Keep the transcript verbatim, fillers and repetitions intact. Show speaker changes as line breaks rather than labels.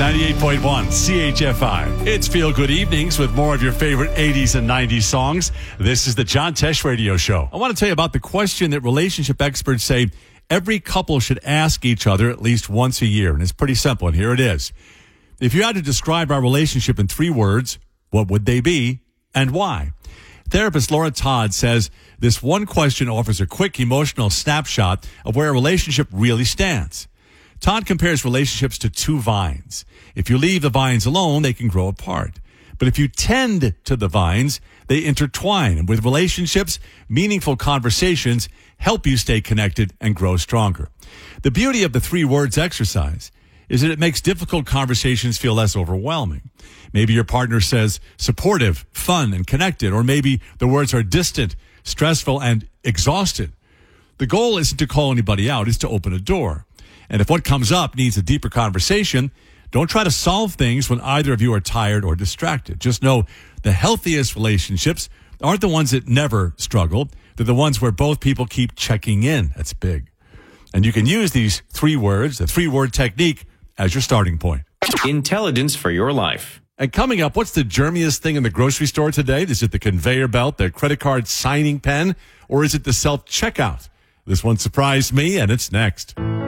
ninety-eight point one C H F I. It's Feel Good Evenings with more of your favorite eighties and nineties songs. This is the John Tesh Radio Show. I want to tell you about the question that relationship experts say every couple should ask each other at least once a year. And it's pretty simple, and here it is. If you had to describe our relationship in three words, what would they be and why? Therapist Laura Todd says this one question offers a quick emotional snapshot of where a relationship really stands. Todd compares relationships to two vines. If you leave the vines alone, they can grow apart. But if you tend to the vines, they intertwine. And with relationships, meaningful conversations help you stay connected and grow stronger. The beauty of the three words exercise is that it makes difficult conversations feel less overwhelming. Maybe your partner says supportive, fun, and connected, or maybe the words are distant, stressful, and exhausted. The goal isn't to call anybody out, it's to open a door. And if what comes up needs a deeper conversation, don't try to solve things when either of you are tired or distracted. Just know the healthiest relationships aren't the ones that never struggle. They're the ones where both people keep checking in. That's big. And you can use these three words, the three-word technique, as your starting point.
Intelligence for your life.
And coming up, what's the germiest thing in the grocery store today? Is it the conveyor belt, the credit card signing pen, or is it the self-checkout? This one surprised me, and it's next.